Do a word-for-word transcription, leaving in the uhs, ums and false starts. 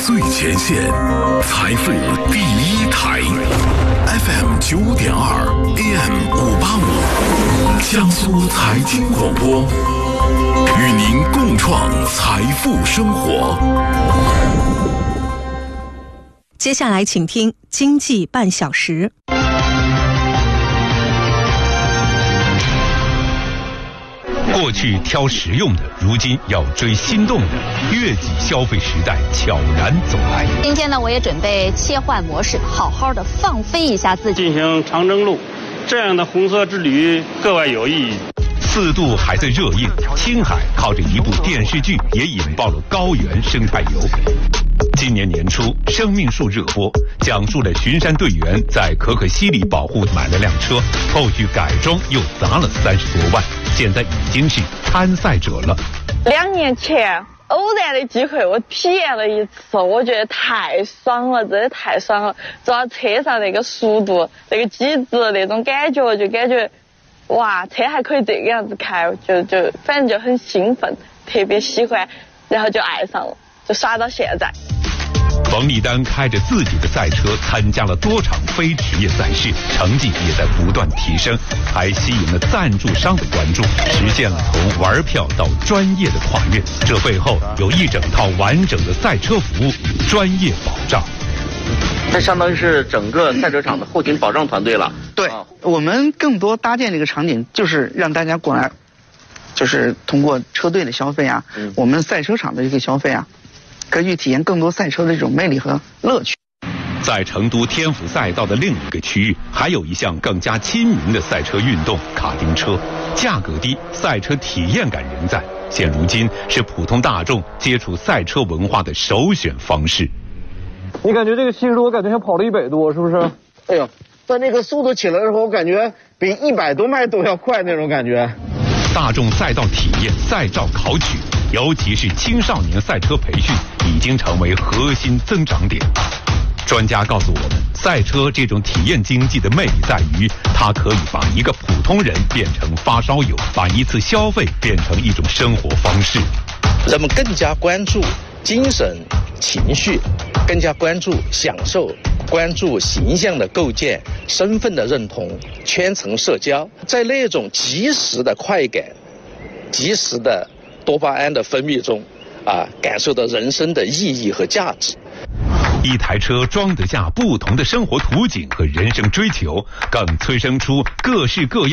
最前线，财富第一台 ，F M 九点二 ，A M 五八五，江苏财经广播，与您共创财富生活。 接下来，请听经济半小时。 过去挑实用的，如今要追心动的，月季消费时代悄然走来。 今天呢，我也准备切换模式，好好的放飞一下自己， 进行长征路，这样的红色之旅格外有意义。 四渡还在热映，青海靠着一部电视剧也引爆了高原生态游。今年年初，生命树热播，讲述了巡山队员在可可西里保护买了辆车，后续改装又砸了三十多万，现在已经是参赛者了。 两年前偶然的机会，我体验了一次，我觉得太爽了，真的太爽了！坐到车上那个速度、那个机制、那种感觉，就感觉哇，车还可以这个样子开，就就反正就很兴奋，特别喜欢，然后就爱上了，就耍到现在。 冯丽丹开着自己的赛车参加了多场非职业赛事，成绩也在不断提升，还吸引了赞助商的关注，实现了从玩票到专业的跨越。这背后有一整套完整的赛车服务与专业保障。 这相当于是整个赛车场的后勤保障团队了。 对，我们更多搭建这个场景，就是让大家过来，就是通过车队的消费啊，嗯、我们赛车场的这个消费啊，可以去体验更多赛车的这种魅力和乐趣。 在成都天府赛道的另一个区域，还有一项更加亲民的赛车运动——卡丁车，价格低，赛车体验感仍在。现如今是普通大众接触赛车文化的首选方式。 你感觉这个七十多，我感觉像跑了一百多，是不是？ 哎呦，在那个速度起来的时候，我感觉比一百多迈都要快那种感觉。 大众赛道体验、赛照考取，尤其是青少年赛车培训，已经成为核心增长点。专家告诉我们，赛车这种体验经济的魅力在于，它可以把一个普通人变成发烧友，把一次消费变成一种生活方式。 人们更加关注精神情绪，更加关注享受，关注形象的构建，身份的认同，圈层社交，在那种及时的快感、及时的多巴胺的分泌中，啊，感受到人生的意义和价值。 一台车装得下不同的生活图景和人生追求，更催生出各式各样